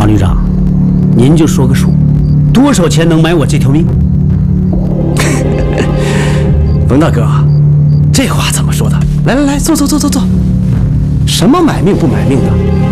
马旅长，您就说个数，多少钱能买我这条命？冯大哥，这话怎么说的？来，坐。什么买命不买命的？